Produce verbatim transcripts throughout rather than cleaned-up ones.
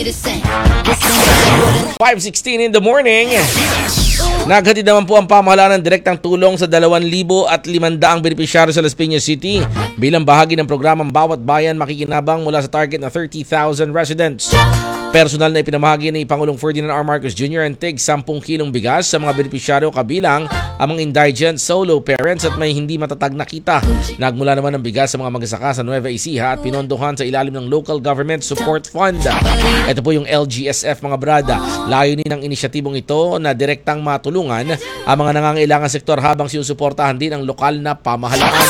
five sixteen in the morning. Naghatid naman po ang pamahalaan ng direktang tulong sa dalawang libo at limandaang benepisyaryo sa Las Piñas City bilang bahagi ng programang Bawat Bayan Makikinabang mula sa target na thirty thousand residents. Personal na ipinamahagi ni Pangulong Ferdinand R. Marcos Junior ang tig ten kilong bigas sa mga benepisyaryo kabilang ang mga indigent, solo parents at may hindi matatag na kita. Nagmula naman ang bigas sa mga magsasaka sa Nueva Ecija at pinondohan sa ilalim ng Local Government Support Fund. Ito po yung L G S F mga brada. Layunin ng inisyatibong ito na direktang matulungan ang mga nangangailangan sektor habang sinusuportahan din ang lokal na pamahalaan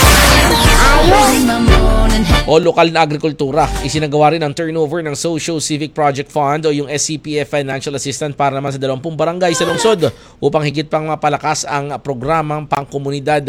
o lokal na agrikultura. Isinagawa rin ang turnover ng Socio-Civic Project Fund o yung S C P F Financial Assistance para naman sa dalawampung barangay sa lungsod upang higit pang mapalakas ang programang pangkomunidad.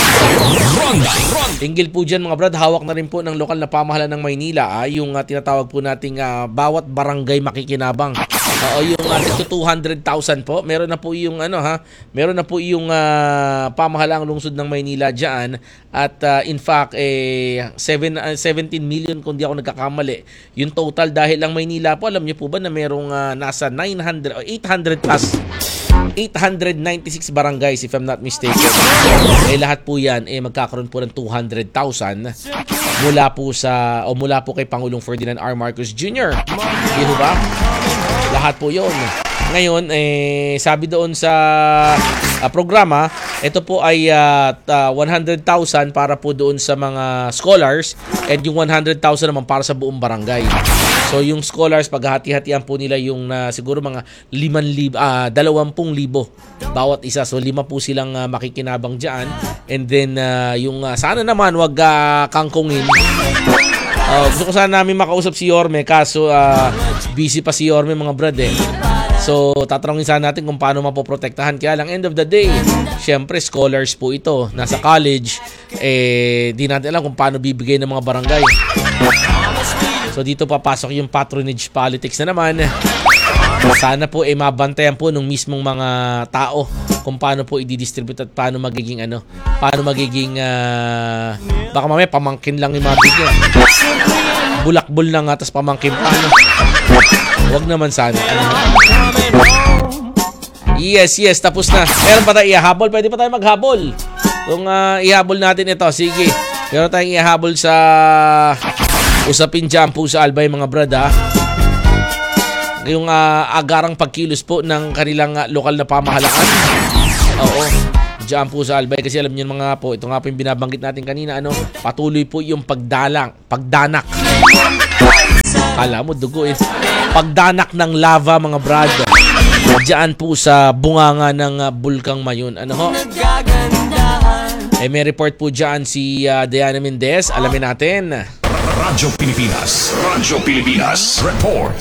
Hinggil po dyan mga brad, hawak na rin po ng lokal na pamahalaan ng Maynila ah, yung uh, tinatawag po nating uh, Bawat Barangay Makikinabang. Uh, o yung uh, two hundred thousand po. Meron na po yung ano ha, meron na po yung uh, pamahalaang lungsod ng Maynila diyan at uh, in fact eh seven, uh, seventeen million kung di ako nagkakamali. Yung total dahil lang Maynila po, alam niyo po ba na merong uh, nasa nine hundred or eight hundred plus eight hundred ninety-six barangays if I'm not mistaken. Eh lahat po yan eh magkakaroon po ng two hundred thousand mula po sa o mula po kay Pangulong Ferdinand R. Marcos Junior Di ba? Lahat po 'yon. Ngayon eh sabi doon sa uh, programa, ito po ay uh, uh, one hundred thousand para po doon sa mga scholars and yung one hundred thousand naman para sa buong barangay. So yung scholars paghati-hatian po nila yung uh, siguro mga limang libo, uh, dalawampung libo bawat isa. So lima po silang uh, makikinabang diyan and then uh, yung uh, sana naman wag uh, kangkungin. Uh, gusto ko sana namin makausap si Yorme kaso uh, busy pa si Yorme mga brad eh. So tatanungin sana natin kung paano mapoprotektahan. Kaya lang end of the day, syempre scholars po ito. Nasa college, eh di natin alam kung paano bibigay ng mga barangay. So dito papasok yung patronage politics na naman. Sana po eh mabantayan po ng mismong mga tao kung paano po i-distribute at paano magiging ano, paano magiging uh, baka mamaya pamangkin lang yung mabigyan. Bulakbol na nga tapos pamangkin pa ano. Huwag naman sana. Ano? Yes, yes, tapos na. Meron pa tayo ihahabol? Pwede pa tayo maghabol. Kung uh, ihabol natin ito, sige. Meron tayong ihahabol sa usapin dyan po sa Albay mga brada. Yung uh, agarang pagkilos po ng kanilang uh, lokal na pamahalaan. Oo. Diyan po sa Albay kasi alam niyo mga po, ito nga po yung binabanggit natin kanina, ano, patuloy po yung pagdalang, pagdanak. Kala mo dugo eh. Pagdanak ng lava mga brad. Diyan po sa bunganga ng uh, Bulkang Mayon. Ano ho? Eh may report po diyan si uh, Diana Mendez. Alamin natin. Radyo Pilipinas. Radyo Pilipinas. Report.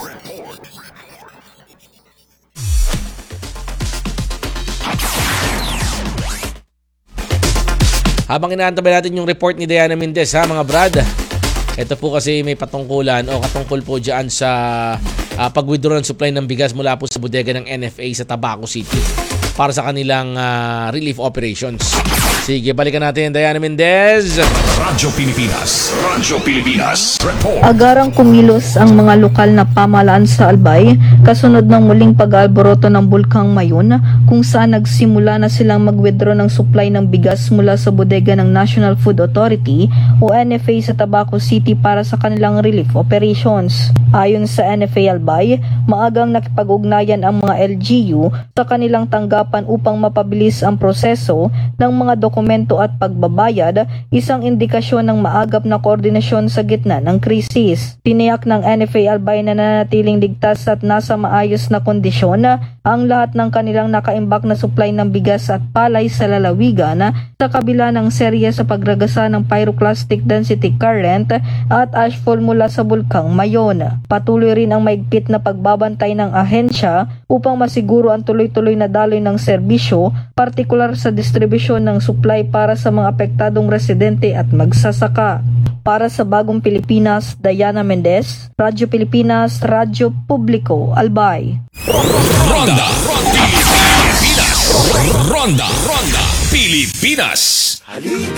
Habang inaantabay natin yung report ni Diana Mendez ha mga brad. Ito po kasi may patungkulan o katungkol po dyan sa uh, pag-withdraw ng supply ng bigas mula po sa bodega ng N F A sa Tabaco City para sa kanilang uh, relief operations. Sige, balikan natin Diana Mendez. Radyo Pilipinas. Radyo Pilipinas. Report. Agarang kumilos ang mga lokal na pamahalaan sa Albay kasunod ng muling pag-alboroto ng Bulkang Mayon kung saan nagsimula na silang mag-withdraw ng supply ng bigas mula sa bodega ng National Food Authority o N F A sa Tabaco City para sa kanilang relief operations. Ayon sa N F A Albay, maagang nakipag-ugnayan ang mga L G U sa kanilang tanggapan upang mapabilis ang proseso ng mga dokumento at pagbabayad, isang indikasyon ng maagap na koordinasyon sa gitna ng krisis. Tiniyak ng N F A Albay na nanatiling ligtas at nasa maayos na kondisyon ang lahat ng kanilang nakaimbak na supply ng bigas at palay sa lalawigan sa kabila ng serye sa pagragasa ng pyroclastic density current at ashfall mula sa Bulkang Mayon. Patuloy rin ang maigpit na pagbabantay ng ahensya upang masiguro ang tuloy-tuloy na daloy ng serbisyo, partikular sa distribusyon ng supply para sa mga apektadong residente at magsasaka. Para sa Bagong Pilipinas, Diana Mendez, Radyo Pilipinas, Radyo Publiko, Albay. Ronda Pilipinas. Ronda Ronda Pilipinas.